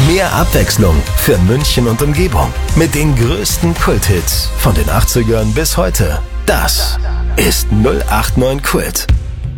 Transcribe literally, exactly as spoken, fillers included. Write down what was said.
Mehr Abwechslung für München und Umgebung. Mit den größten Kulthits von den achtzigern bis heute. Das ist null acht neun Kult.